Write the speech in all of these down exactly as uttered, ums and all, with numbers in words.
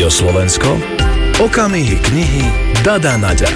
Rádio Slovensko, okamihy knihy Dada Naďa.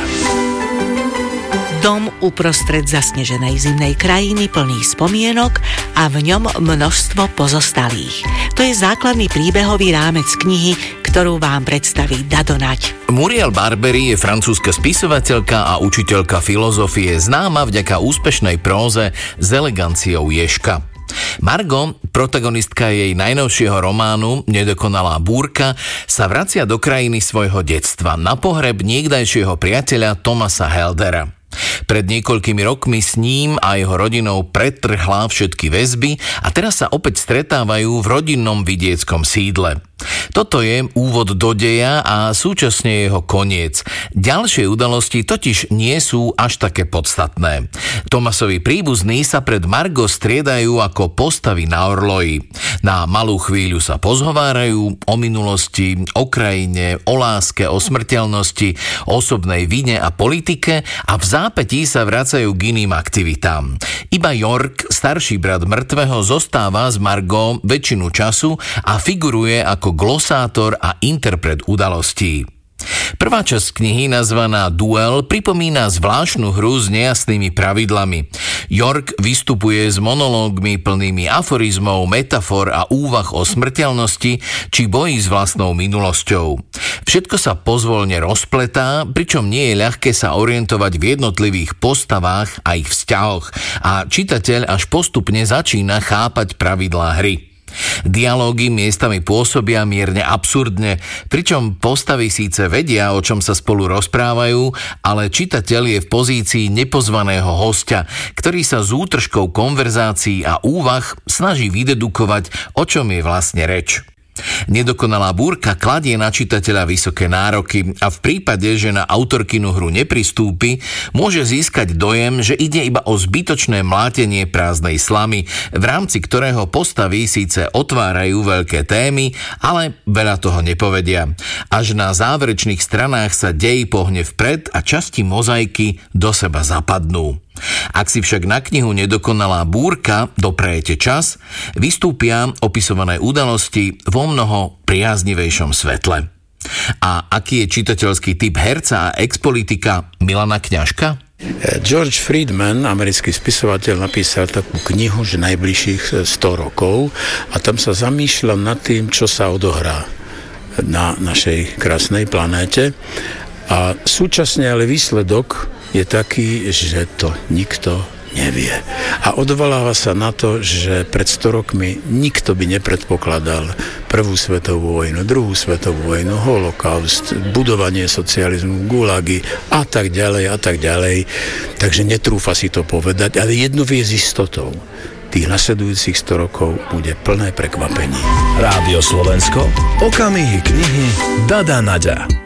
Dom uprostred zasneženej zimnej krajiny plný spomienok a v ňom množstvo pozostalých. To je základný príbehový rámec knihy, ktorú vám predstaví Dado Naď. Muriel Barbery je francúzska spisovateľka a učiteľka filozofie, známa vďaka úspešnej próze s eleganciou ježka. Margot, protagonistka jej najnovšieho románu Nedokonalá búrka, sa vracia do krajiny svojho detstva na pohreb niekdajšieho priateľa Thomasa Heldera. Pred niekoľkými rokmi s ním a jeho rodinou pretrhla všetky väzby a teraz sa opäť stretávajú v rodinnom vidieckom sídle. Toto je úvod do deja a súčasne jeho koniec. Ďalšie udalosti totiž nie sú až také podstatné. Thomasovi príbuzní sa pred Margot striedajú ako postavy na orloji. Na malú chvíľu sa pozhovárajú o minulosti, o krajine, o láske, o smrteľnosti, osobnej vine a politike a v zápätí sa vracajú k iným aktivitám. Iba York, starší brat mŕtvého, zostáva s Margot väčšinu času a figuruje ako glosátor a interpret udalostí. Prvá časť knihy, nazvaná Duel, pripomína zvláštnu hru s nejasnými pravidlami. York vystupuje s monológmi plnými aforizmov, metafor a úvah o smrteľnosti či boji s vlastnou minulosťou. Všetko sa pozvolne rozpletá, pričom nie je ľahké sa orientovať v jednotlivých postavách a ich vzťahoch a čitateľ až postupne začína chápať pravidlá hry. Dialógy miestami pôsobia mierne absurdne, pričom postavy síce vedia, o čom sa spolu rozprávajú, ale čitateľ je v pozícii nepozvaného hostia, ktorý sa s útržkou konverzácií a úvah snaží vydedukovať, o čom je vlastne reč. Nedokonalá búrka kladie na čitateľa vysoké nároky a v prípade, že na autorkinu hru nepristúpi, môže získať dojem, že ide iba o zbytočné mlátenie prázdnej slamy, v rámci ktorého postavy síce otvárajú veľké témy, ale veľa toho nepovedia. Až na záverečných stranách sa dej pohne vpred a časti mozaiky do seba zapadnú. Ak si však na knihu Nedokonalá búrka doprajete čas, vystúpia opisované udalosti vo mnoho priaznivejšom svetle. A aký je čitateľský typ herca a expolitika Milana Kňažka? George Friedman, americký spisovateľ, napísal takú knihu, že najbližších sto rokov, a tam sa zamýšľa nad tým, čo sa odohrá na našej krásnej planéte. A súčasne ale výsledok je taký, že to nikto nevie. A odvoláva sa na to, že pred sto rokmi nikto by nepredpokladal prvú svetovú vojnu, druhú svetovú vojnu, holokaust, budovanie socializmu, gulagy a tak ďalej a tak ďalej. Takže netrúfa si to povedať, ale jedno vie s istotou. Tých nasledujúcich sto rokov bude plné prekvapení. Rádio Slovensko, okamihy knihy Dada Naďa.